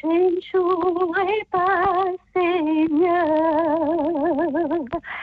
prochain jour est passé mieux.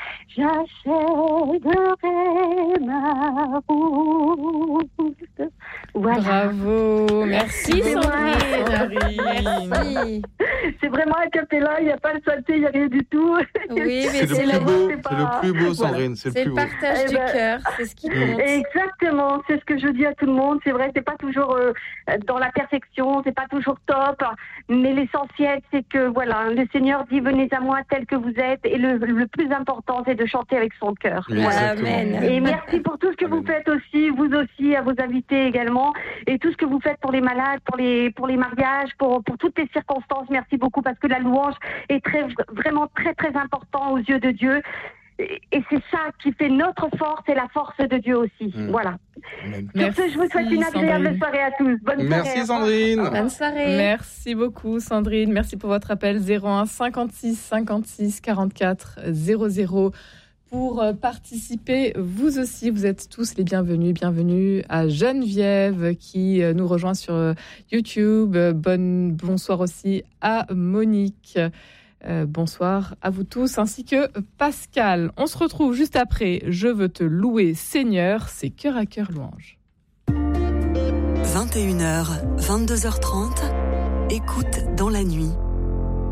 J'achèverai ma route. Voilà. Bravo, merci Sandrine. Merci. C'est vraiment un cappella, il n'y a pas de synthé, il n'y a rien du tout. Oui, mais C'est le plus beau, Sandrine. C'est le partage du cœur, c'est ce qui compte. Exactement, c'est ce que je dis à tout le monde. C'est vrai, c'est pas toujours dans la perfection, c'est pas toujours top, mais l'essentiel, c'est que voilà, le Seigneur dit venez à moi tel que vous êtes, et le plus important, c'est de chanter avec son cœur. Voilà. Amen. Et merci pour tout ce que vous faites aussi, vous aussi, à vos invités également, et tout ce que vous faites pour les malades, pour les mariages, pour toutes les circonstances. Merci beaucoup parce que la louange est vraiment très très important aux yeux de Dieu. Et c'est ça qui fait notre force et la force de Dieu aussi. Voilà. Merci, sur ce, je vous souhaite une agréable soirée à tous. Bonne soirée. Merci Sandrine. Bonne soirée. Merci beaucoup Sandrine. Merci pour votre appel 01 56 56 44 00. Pour participer, vous aussi, vous êtes tous les bienvenus. Bienvenue à Geneviève qui nous rejoint sur YouTube. Bonsoir aussi à Monique. Bonsoir à vous tous, ainsi que Pascal. On se retrouve juste après. Je veux te louer, Seigneur. C'est Cœur à Cœur Louange. 21h, 22h30. Écoute dans la nuit.